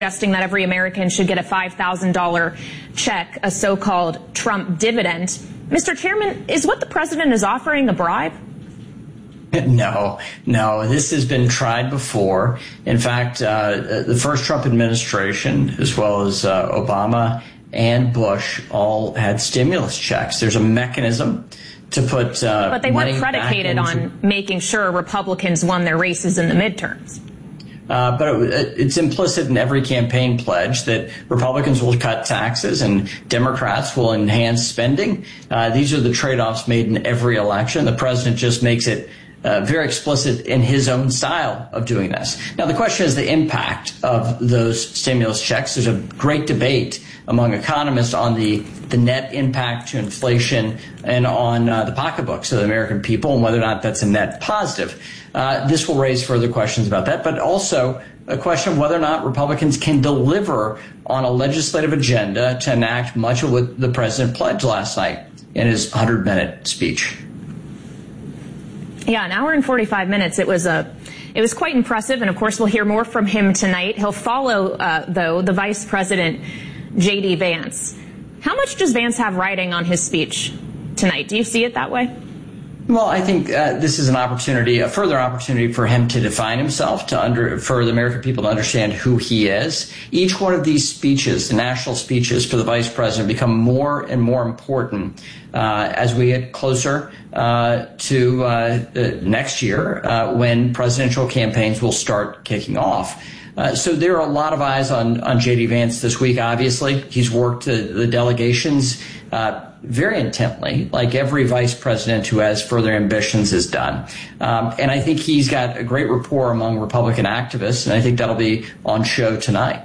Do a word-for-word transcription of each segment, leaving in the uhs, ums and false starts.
suggesting that every American should get a five thousand dollars check, a so-called Trump dividend. Mister Chairman, is what the president is offering a bribe? No, no, this has been tried before. In fact, uh, the first Trump administration, as well as uh, Obama and Bush, all had stimulus checks. There's a mechanism to put uh, But they weren't predicated on making sure Republicans won their races in the midterms. Uh, but it, it's implicit in every campaign pledge that Republicans will cut taxes and Democrats will enhance spending. Uh, these are the trade-offs made in every election. The president just makes it uh, very explicit in his own style of doing this. Now, the question is the impact of those stimulus checks. There's a great debate among economists on the, the net impact to inflation and on uh, the pocketbooks of the American people and whether or not that's a net positive. Uh, this will raise further questions about that, but also a question of whether or not Republicans can deliver on a legislative agenda to enact much of what the president pledged last night in his hundred-minute speech. Yeah, an hour and forty-five minutes. It was a, it was quite impressive, and of course we'll hear more from him tonight. He'll follow, uh, though, the Vice President, J D Vance. How much does Vance have riding on his speech tonight? Do you see it that way? Well, I think uh, this is an opportunity, a further opportunity for him to define himself, to under, for the American people to understand who he is. Each one of these speeches, the national speeches for the vice president, become more and more important uh, as we get closer uh, to uh, next year uh, when presidential campaigns will start kicking off. Uh, so there are a lot of eyes on, on J D Vance this week, obviously. He's worked uh, the delegations uh, very intently, like every vice president who has further ambitions has done. Um, and I think he's got a great rapport among Republican activists, and I think that'll be on show tonight.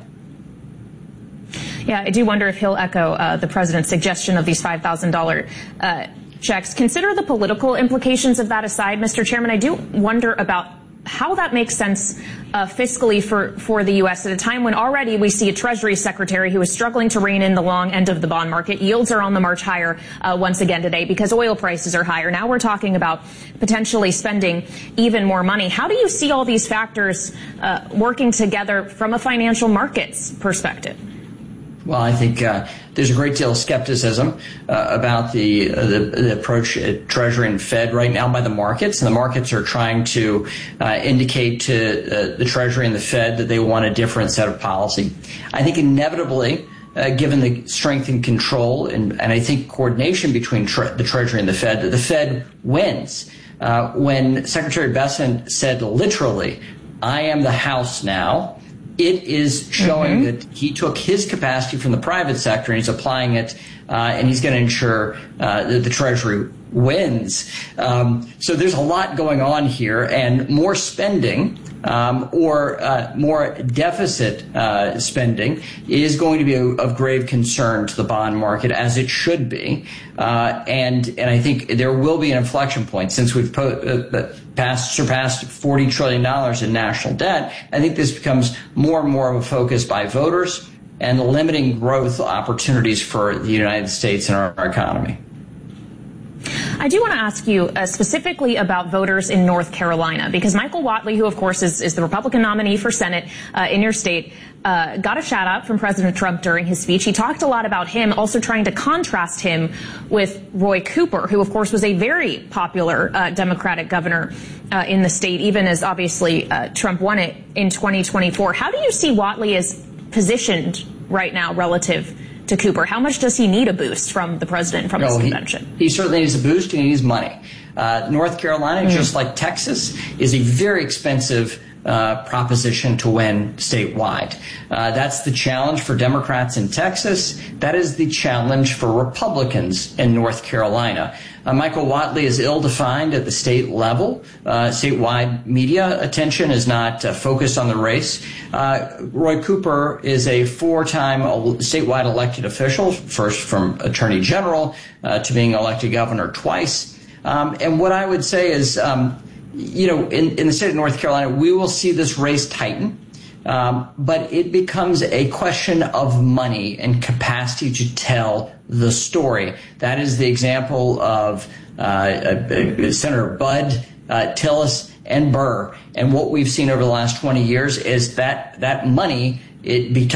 Yeah, I do wonder if he'll echo uh, the president's suggestion of these five thousand dollars uh, checks. Consider the political implications of that aside, Mister Chairman. I do wonder about how that makes sense uh, fiscally for, for the U S at a time when already we see a Treasury Secretary who is struggling to rein in the long end of the bond market. Yields are on the march higher uh, once again today because oil prices are higher. Now we're talking about potentially spending even more money. How do you see all these factors uh, working together from a financial markets perspective? Well, I think uh, there's a great deal of skepticism uh, about the, uh, the the approach at Treasury and Fed right now by the markets, and the markets are trying to uh, indicate to uh, the Treasury and the Fed that they want a different set of policy. I think inevitably, uh, given the strength and control and, and I think coordination between tre- the Treasury and the Fed, that the Fed wins. Uh, when Secretary Bessent said literally, "I am the House now," it is showing mm-hmm. that he took his capacity from the private sector and he's applying it, uh, and he's going to ensure uh, that the Treasury wins. Um, so there's a lot going on here, and more spending um, or uh, more deficit uh, spending is going to be a, of grave concern to the bond market, as it should be. Uh, and and I think there will be an inflection point since we've po- uh, passed, surpassed forty trillion dollars in national debt. I think this becomes more and more of a focus by voters and limiting growth opportunities for the United States and our, our economy. I do want to ask you uh, specifically about voters in North Carolina, because Michael Whatley, who of course is, is the Republican nominee for Senate uh, in your state, uh, got a shout out from President Trump during his speech. He talked a lot about him, also trying to contrast him with Roy Cooper, who of course was a very popular uh, Democratic governor uh, in the state, even as obviously uh, Trump won it in twenty twenty-four. How do you see Whatley as positioned right now relative to Cooper? How much does he need a boost from the president, from no, his convention? He, he certainly needs a boost, and he needs money. Uh, North Carolina, mm-hmm. just like Texas, is a very expensive uh, proposition to win statewide. Uh, that's the challenge for Democrats in Texas. That is the challenge for Republicans in North Carolina. Uh, Michael Whatley is ill-defined at the state level. Uh, statewide media attention is not uh, focused on the race. Uh, Roy Cooper is a four-time statewide elected official, first from attorney general uh, to being elected governor twice. Um, and what I would say is, um, you know, in, in the state of North Carolina, we will see this race tighten. Um, but it becomes a question of money and capacity to tell the story. That is the example of uh, uh, Senator Bud, uh, Tillis, and Burr. And what we've seen over the last twenty years is that that money it becomes